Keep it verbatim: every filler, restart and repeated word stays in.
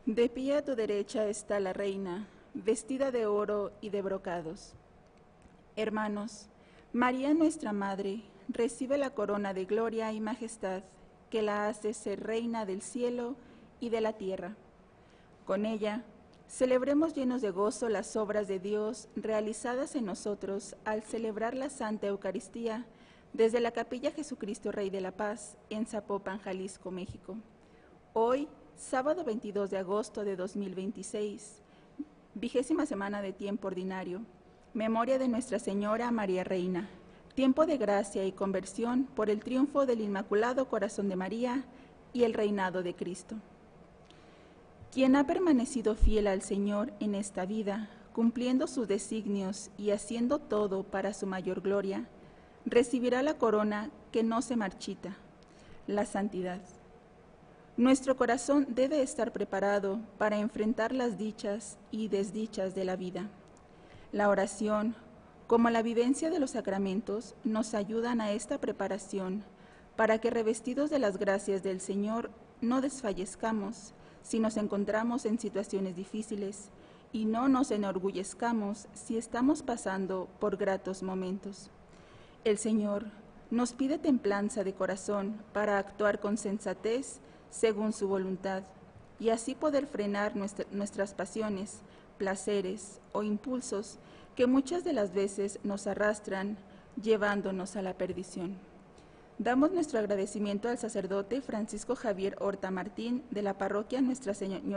De pie a tu derecha está la reina, vestida de oro y de brocados. Hermanos, María nuestra Madre recibe la corona de gloria y majestad que la hace ser reina del cielo y de la tierra. Con ella, celebremos llenos de gozo las obras de Dios realizadas en nosotros al celebrar la Santa Eucaristía desde la Capilla Jesucristo Rey de la Paz en Zapopan, Jalisco, México. Hoy, sábado veintidós de agosto de dos mil veintiséis, vigésima semana de tiempo ordinario, memoria de Nuestra Señora María Reina, tiempo de gracia y conversión por el triunfo del Inmaculado Corazón de María y el reinado de Cristo. Quien ha permanecido fiel al Señor en esta vida, cumpliendo sus designios y haciendo todo para su mayor gloria, recibirá la corona que no se marchita, la santidad. Nuestro corazón debe estar preparado para enfrentar las dichas y desdichas de la vida. La oración, como la vivencia de los sacramentos, nos ayudan a esta preparación para que, revestidos de las gracias del Señor, no desfallezcamos si nos encontramos en situaciones difíciles y no nos enorgullezcamos si estamos pasando por gratos momentos. El Señor nos pide templanza de corazón para actuar con sensatez según su voluntad y así poder frenar nuestra, nuestras pasiones, placeres o impulsos que muchas de las veces nos arrastran llevándonos a la perdición. Damos nuestro agradecimiento al sacerdote Francisco Javier Horta Martín de la parroquia Nuestra Señora